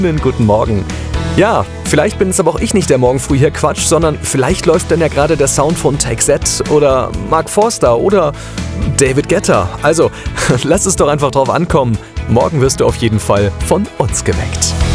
Guten Morgen. Ja, vielleicht bin es aber auch ich nicht, der morgen früh hier quatscht, sondern vielleicht läuft dann ja gerade der Sound von Take That oder Mark Forster oder David Guetta. Also, lass es doch einfach drauf ankommen. Morgen wirst du auf jeden Fall von uns geweckt.